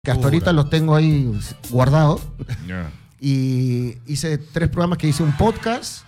que hasta ahorita los tengo ahí guardados. Yeah. Y hice 3 programas que hice un podcast,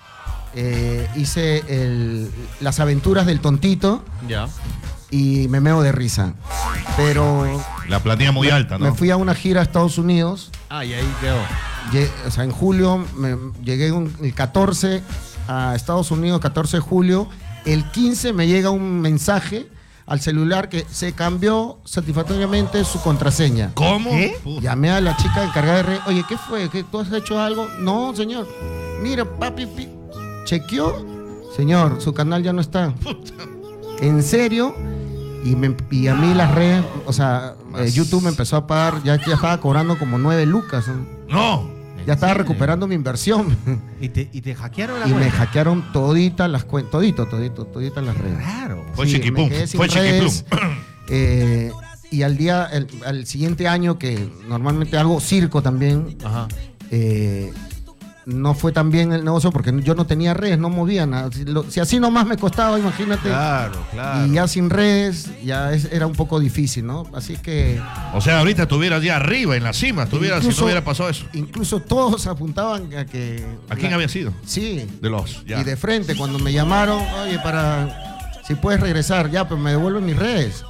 hice las aventuras del tontito y me meo de risa. Pero la planilla muy alta, ¿no? Me fui a una gira a Estados Unidos. Ah, y ahí quedó. O sea, en julio llegué el 14 a Estados Unidos, 14 de julio. El 15 me llega un mensaje al celular que se cambió satisfactoriamente su contraseña. ¿Cómo? ¿Qué? Llamé a la chica encargada de red. Oye, ¿qué fue? ¿Tú has hecho algo? No, señor. Mira, papi, chequeó. Señor, su canal ya no está. ¿En serio? Y a mí las redes, o sea, YouTube me empezó a pagar, ya estaba cobrando como 9 lucas. No. Ya estaba recuperando mi inversión. ¿Y te hackearon la Y cuenta? me hackearon toditas las cuentas, toditas las redes. Claro. Fue Sí, chiquipum. me quedé sin Fue chiquiplum. redes. Y al siguiente año, que normalmente hago circo también, Ajá. no fue tan bien el negocio porque yo no tenía redes, no movía nada. Si así nomás me costaba, imagínate. Claro. Y ya sin redes, ya era un poco difícil, ¿no? Así que... O sea, ahorita estuvieras ya arriba, en la cima, si no hubiera pasado eso. Incluso todos apuntaban a que... ¿A quién había sido? Sí. De los, ya. Y de frente, cuando me llamaron, oye, si puedes regresar, ya, pues me devuelven mis redes.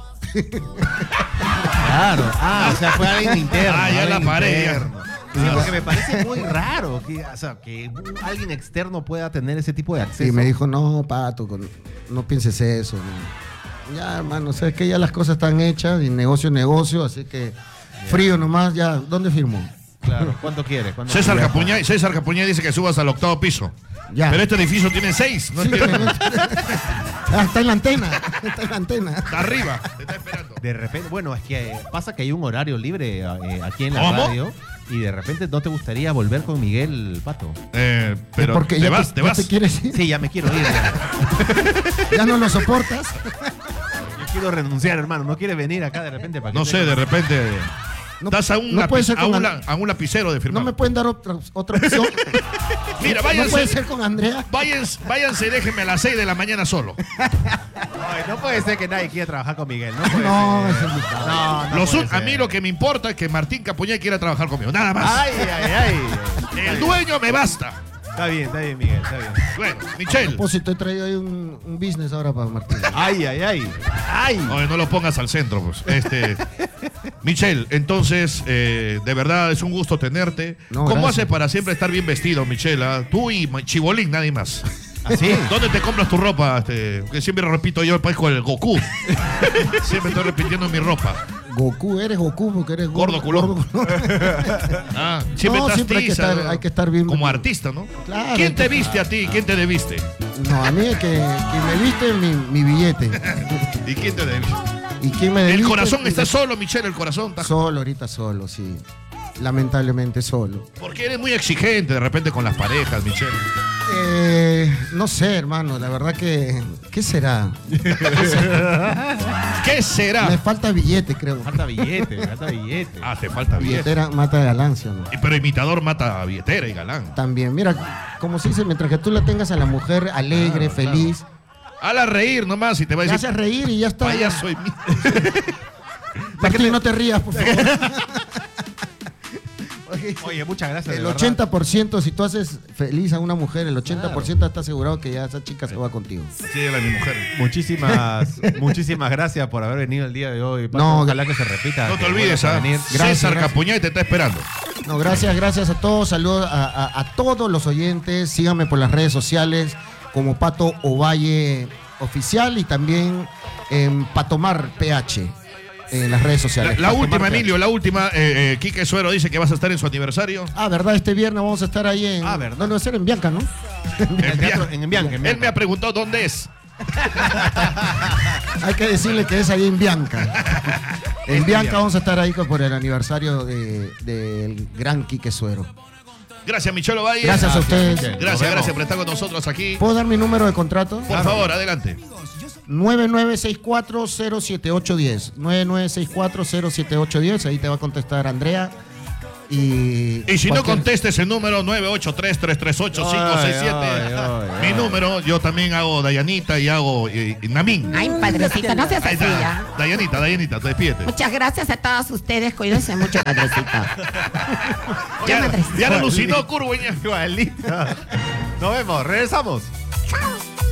Claro. O sea, fue alguien interno. Ya la paré. Sí, porque me parece muy raro que alguien externo pueda tener ese tipo de acceso. Y me dijo, no, Pato, no pienses eso. No. Ya, hermano, sabes que ya las cosas están hechas y negocio es negocio, así que frío nomás, ya, ¿dónde firmó? Claro, ¿cuánto quieres? César Capuñay dice que subas al 8º piso. Ya. Pero este edificio tiene 6. ¿No? Sí, está en la antena. Está en la antena. Está arriba. Te está esperando. De repente, bueno, es que pasa que hay un horario libre aquí en la ¿Cómo? radio. Y de repente no te gustaría volver con Miguel, Pato. Pero porque te vas. ¿Ya te quieres ir? Sí, ya me quiero ir. ¿Ya no lo soportas? Yo quiero renunciar, hermano. No quiere venir acá de repente para que No sé, de repente. No, estás a un, no puede ser con a un lapicero de firmar. ¿No me pueden dar otra opción? Mira, ¿No váyanse. puede ser con Andrea? Váyanse y déjenme a las 6 de la mañana solo. No puede ser que nadie quiera trabajar con Miguel. No, es es invitado. A mí lo que me importa es que Martín Capuñay quiera trabajar conmigo. Nada más. Ay. El dueño me basta. Está bien, Miguel, está bien. Bueno, A Michelle. propósito, he traído ahí un business ahora para Martín. Ay. Oye, no lo pongas al centro, pues. Michelle, entonces, de verdad es un gusto tenerte. No, ¿Cómo gracias. haces para siempre estar bien vestido, Michelle? ¿Ah? Tú y Chibolín, nadie más. ¿Así? ¿Dónde te compras tu ropa? Que siempre repito yo, parezco el Goku. Siempre estoy repitiendo mi ropa. Goku, eres Goku porque eres Gordo culón. Siempre No, estás siempre tiza, hay que estar bien. como artista, ¿no? Claro. ¿Quién te viste a ti? ¿Quién te debiste? No, a mí es que me viste mi billete. ¿Y quién te debiste? ¿Y quién me El debiste? corazón está solo, Michelle, el corazón está Solo, ahorita solo, sí. Lamentablemente solo. Porque eres muy exigente de repente con las parejas, Michelle. No sé, hermano, la verdad que... ¿Qué será? ¿Qué será? Me falta billete, creo. Falta billete. Ah, te falta bien. Billetera mata galancia, ¿no? Pero imitador mata a billetera y galán. También, mira, como se dice, mientras que tú la tengas a la mujer alegre, feliz, Hala reír nomás y te va a te decir. haces reír y ya está. Vaya, soy mi. Martín, no te rías, por favor. Oye, muchas gracias. El de verdad. 80%, si tú haces feliz a una mujer, el 80% está asegurado que ya esa chica se va contigo. Sí, era mi mujer. Muchísimas gracias por haber venido el día de hoy, Pato. No, ojalá que se repita. No te que olvides, vuelvas a venir. César Gracias. Capuñay te está esperando. No, gracias a todos, saludos a todos los oyentes, síganme por las redes sociales como Pato Ovalle Oficial y también en Patomar PH en las redes sociales. La Patomar última, PH. Emilio, Quique Suero dice que vas a estar en su aniversario. ¿Verdad? Este viernes vamos a estar ahí en... ¿verdad? ¿Dónde va a ser? En Bianca, ¿no? En Bianca. Él me ha preguntado dónde es. Hay que decirle que es ahí en Bianca. En Bianca vamos a estar ahí por el aniversario del gran Quique Suero. Gracias, Michelle Ovalle. Gracias a ustedes. Michelle. Gracias por estar con nosotros aquí. ¿Puedo dar mi número de contrato? Por favor, adelante. 9964-07810. 9964-07810. Ahí te va a contestar Andrea. Y si no cualquier- contestes el número 983-338-567, mi número, yo también hago Dayanita y hago Namín. Ay, padrecito, no seas Ahí así está. ya. Dayanita, despídete. Muchas gracias a todos ustedes. Cuídense mucho, padrecito. Ya, madrecito. Ya lo alucinó, Curweña. Igualito. Nos vemos, regresamos. Chao.